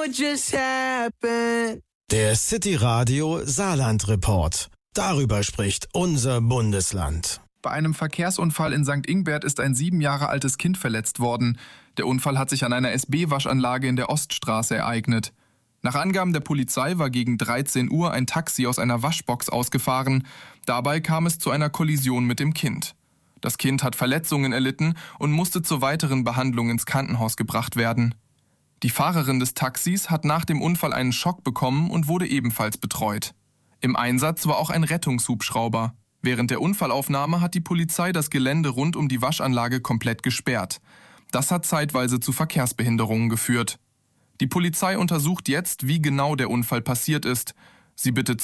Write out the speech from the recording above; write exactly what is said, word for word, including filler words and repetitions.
what just happened. Der City Radio Saarland Report. Darüber spricht unser Bundesland. Bei einem Verkehrsunfall in Sankt Ingbert ist ein sieben Jahre altes Kind verletzt worden. Der Unfall hat sich an einer S B-Waschanlage in der Oststraße ereignet. Nach Angaben der Polizei war gegen dreizehn Uhr ein Taxi aus einer Waschbox ausgefahren. Dabei kam es zu einer Kollision mit dem Kind. Das Kind hat Verletzungen erlitten und musste zur weiteren Behandlung ins Krankenhaus gebracht werden. Die Fahrerin des Taxis hat nach dem Unfall einen Schock bekommen und wurde ebenfalls betreut. Im Einsatz war auch ein Rettungshubschrauber. Während der Unfallaufnahme hat die Polizei das Gelände rund um die Waschanlage komplett gesperrt. Das hat zeitweise zu Verkehrsbehinderungen geführt. Die Polizei untersucht jetzt, wie genau der Unfall passiert ist. Sie bittet